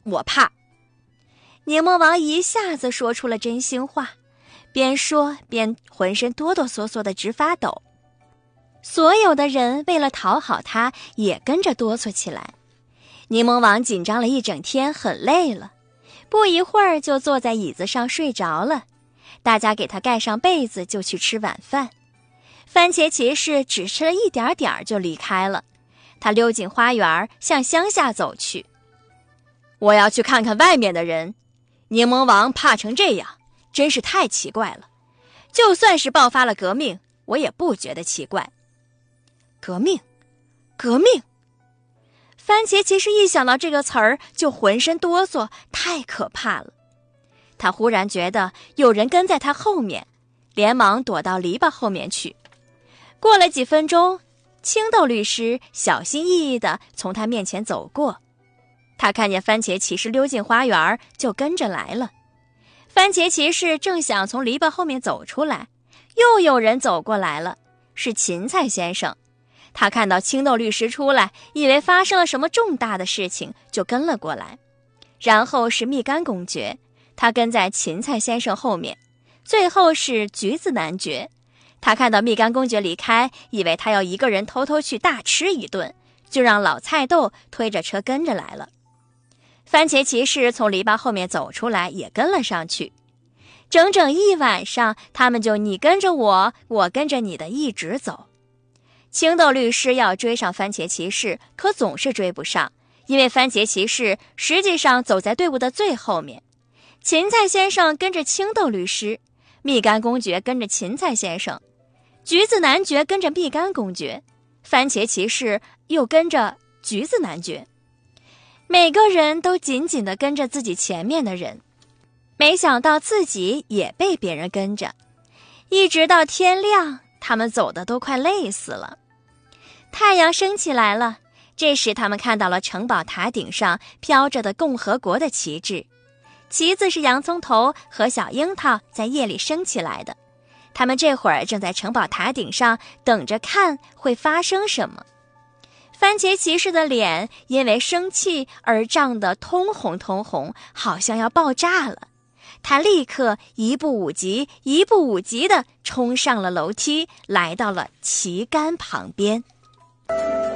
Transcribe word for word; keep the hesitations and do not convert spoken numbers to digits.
我怕。柠檬王一下子说出了真心话，边说边浑身哆哆嗦嗦的直发抖。所有的人为了讨好他，也跟着哆嗦起来。柠檬王紧张了一整天，很累了，不一会儿就坐在椅子上睡着了。大家给他盖上被子，就去吃晚饭。番茄骑士只吃了一点点就离开了，他溜进花园，向乡下走去。我要去看看外面的人，柠檬王怕成这样，真是太奇怪了。就算是爆发了革命，我也不觉得奇怪。革命，革命！番茄骑士一想到这个词儿就浑身哆嗦，太可怕了。他忽然觉得有人跟在他后面，连忙躲到篱笆后面去。过了几分钟，青豆律师小心翼翼地从他面前走过。他看见番茄骑士溜进花园，就跟着来了。番茄骑士正想从篱笆后面走出来，又有人走过来了，是芹菜先生。他看到青豆律师出来，以为发生了什么重大的事情，就跟了过来。然后是蜜柑公爵，他跟在芹菜先生后面。最后是橘子男爵，他看到蜜柑公爵离开，以为他要一个人偷偷去大吃一顿，就让老菜豆推着车跟着来了。番茄骑士从篱笆后面走出来，也跟了上去。整整一晚上，他们就你跟着我，我跟着你的一直走。青豆律师要追上番茄骑士，可总是追不上，因为番茄骑士实际上走在队伍的最后面。芹菜先生跟着青豆律师，蜜柑公爵跟着芹菜先生，橘子男爵跟着蜜柑公爵，番茄骑士又跟着橘子男爵。每个人都紧紧地跟着自己前面的人，没想到自己也被别人跟着。一直到天亮，他们走得都快累死了。太阳升起来了，这时他们看到了城堡塔顶上飘着的共和国的旗帜。旗子是洋葱头和小樱桃在夜里升起来的，他们这会儿正在城堡塔顶上等着看会发生什么。番茄骑士的脸因为生气而涨得通红通红，好像要爆炸了。他立刻一步五级一步五级地冲上了楼梯，来到了旗杆旁边。